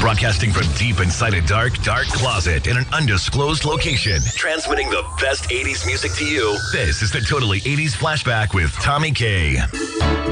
Broadcasting from deep inside a dark closet in an undisclosed location. Transmitting the best 80s music to you. This is the Totally 80s Flashback with Tommy K.